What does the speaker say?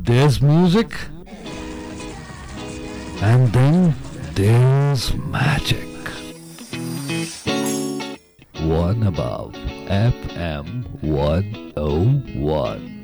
There's music, and then there's magic. One above FM 101.